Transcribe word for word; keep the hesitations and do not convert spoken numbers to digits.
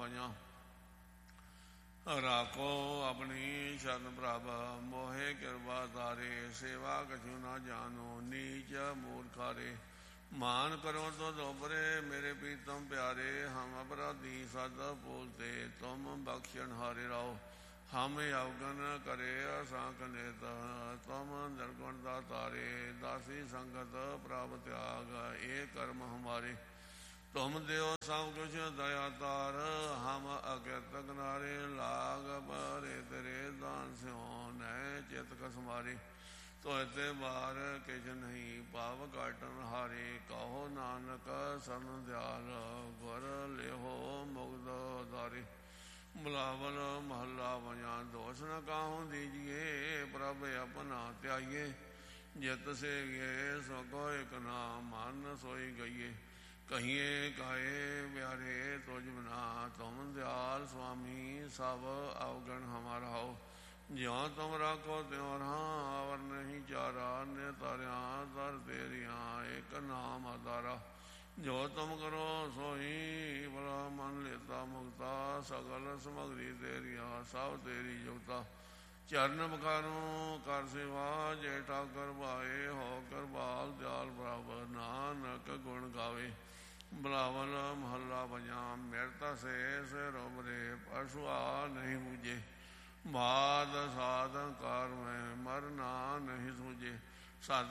ਵਾਈਆਂ। ਰਾਖੋ ਆਪਣੀ ਸ਼ਰਨ ਪ੍ਰਭ ਮੋਹੇ ਕਿਰਪਾ ਤਾਰੇ, ਸੇਵਾ ਕਛੂ ਨਾ ਜਾਨੋ ਨੀਚ ਮੂਰਖਾਰੇ। ਮਾਨ ਕਰੋ ਤੋ ਦੋਬਰੇ ਮੇਰੇ ਪ੍ਰੀਤਮ ਪਿਆਰੇ, ਹਮ ਅਪਰਾਧੀ ਸਦ ਭੂਲਤੇ ਤੁਮ ਬਖਸ਼ਣ ਹਾਰੇ। ਰਾਓ ਹਮ ਅਵਗਨ ਕਰੇ ਅਸਾਂਕ ਨੇਤ, ਤੁਮ ਨਿਰਗੁਣ ਦਾ ਤਾਰੇ। ਦਾਸੀ ਸੰਗਤ ਪ੍ਰਭ ਤਿਆਗ ਇਹ ਕਰਮ ਹਮਾਰੇ। ਤੁਮ ਦਿਓ ਸਭ ਕੁਛ ਦਇਆ ਤਾਰ, ਹਮ ਅਕਿਰਤ ਕਿਨਾਰੇ। ਲਾਗ ਭਰੇ ਤੇਰੇ ਦਾਨ ਸਿਓ ਨੈ ਚਿਤ ਕਸਮਾਰੇ। ਤੋਏ ਤੇ ਬਾਰ ਕਿਛ ਨਹੀਂ ਭਾਵ ਕਾਟਨ ਹਾਰੇ। ਕਹੋ ਨਾਨਕ ਸਰਨ ਦਿਆਲ ਗੁਰ ਲਿਹੋ ਮੁਕਤ ਦਾਰੇ। ਬੁਲਾਵਲ ਮਹੱਲਾ ਵਜਾ ਦੋਸ਼ ਨ ਕਾਹੂ ਦੀਜੀਏ, ਪ੍ਰਭ ਆਪਣਾ ਧਿਆਈਏ। ਜਿਤ ਸੇਵੀਏ ਸੋ ਕੋ ਇਕ ਨਾਮ ਮਨ ਸੋਈ ਗਈਏ। ਕਹੀਏ ਕਾਏ ਪਿਆਰੇ ਤੁਝ ਬਿਨਾ, ਤੁਮ ਦਿਆਲ ਸੁਆਮੀ ਸਭ ਅਵਗਣ ਹਮਾਰਾ ਹੋ। ਜਿਉ ਤੁਮ ਰਾਖੋ ਤਿਉ ਰਹਾ ਅਵਰ ਨਹੀਂ ਚਾਰਾ, ਨੇ ਤਾਰਿਆਂ ਦਰ ਤੇਰੀਆਂ ਇੱਕ ਨਾਮ ਆਧਾਰਾ। ਜੋ ਤੁਮ ਕਰੋ ਸੋਈ ਬੜਾ ਮਨ ਲੇਤਾ ਮੁਕਤਾ, ਸਗਲ ਸਮਗਰੀ ਤੇਰੀਆਂ ਸਭ ਤੇਰੀ ਜੁਗਤਾ। ਚਰਨ ਬਖਾਰੂ ਕਰ ਸੇਵਾ ਜੇ ਠਾਕਰ ਭਾਏ, ਹੋ ਕਿਰਪਾਲ ਦਿਆਲ ਪ੍ਰਭ ਨਾਨਕ ਗੁਣ ਗਾਵੇ। ਬੁਲਾਵਲ ਮਹੱਲਾ ਪੰਜਵਾਂ ਮਿਰਤ ਸੇਸ ਰੋਬਰੇ, ਪਰਸੁਆ ਨਹੀਂ ਬੂਝੇ। ਬਾਦ ਸਾਧਨ ਕਾਰ ਮੈਂ ਮਰਨਾ ਨਹੀਂ ਸੂਝੇ। ਸਤ